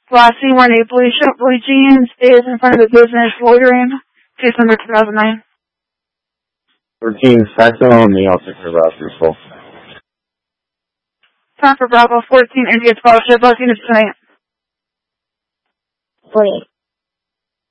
Class C18 Blue Jeans is in front of the business loitering. Case number 2009. 13, Saxon only, I'll take her route full. Time for Bravo 14, India 12, ship booking is tonight. 48.